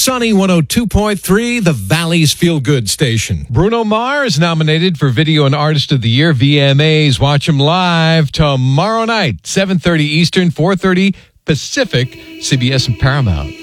Sunny 102.3, the Valley's Feel Good station. Bruno Mars nominated for Video and Artist of the Year, VMAs. Watch him live tomorrow night, 7:30 Eastern, 4:30 Pacific, CBS and Paramount.